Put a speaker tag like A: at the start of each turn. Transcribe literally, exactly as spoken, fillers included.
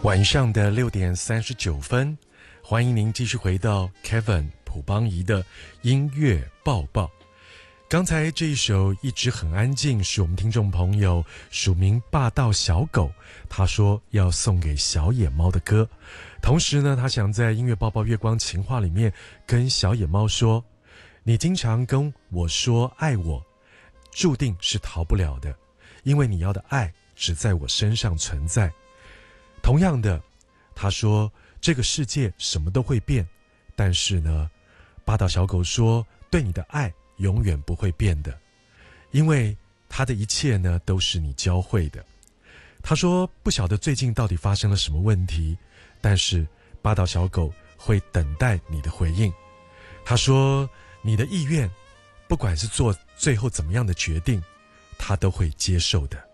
A: 晚上的六点三十九分，欢迎您继续回到 Kevin 朴邦仪的音乐报报。刚才这一首一直很安静，是我们听众朋友署名霸道小狗，他说要送给小野猫的歌。同时呢，他想在音乐报报月光情话里面跟小野猫说，你经常跟我说爱我，注定是逃不了的，因为你要的爱只在我身上存在。同样的，他说这个世界什么都会变，但是呢，霸道小狗说对你的爱永远不会变的，因为他的一切呢都是你教会的。他说不晓得最近到底发生了什么问题，但是霸道小狗会等待你的回应。他说你的意愿，不管是做最后怎么样的决定，他都会接受的。